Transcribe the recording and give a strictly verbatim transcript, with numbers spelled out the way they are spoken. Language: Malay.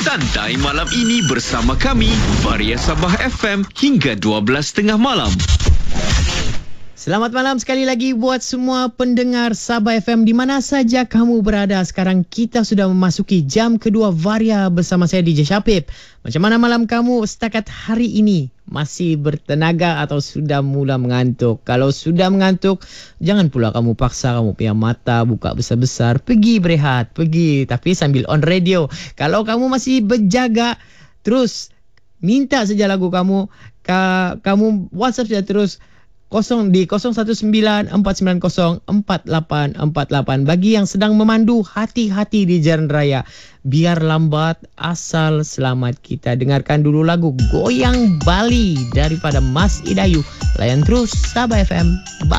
Santai malam ini bersama kami, Varia Sabah F M hingga dua belas tiga puluh malam. Selamat malam sekali lagi buat semua pendengar Sabah F M di mana saja kamu berada. Sekarang kita sudah memasuki jam kedua Varia bersama saya D J Syapib. Macam mana malam kamu setakat hari ini? Masih bertenaga atau sudah mula mengantuk? Kalau sudah mengantuk, jangan pula kamu paksa kamu punya mata buka besar-besar. Pergi berehat, pergi. Tapi sambil on radio. Kalau kamu masih berjaga, terus minta saja lagu kamu. Ka, kamu WhatsApp saja terus. Kosong di kosong satu sembilan empat sembilan kosong empat lapan empat lapan. Bagi yang sedang memandu, hati-hati di jalan raya. Biar lambat, asal selamat. Kita dengarkan dulu lagu Goyang Bali daripada Mas Idayu. Layan terus Sabah F M. Bye.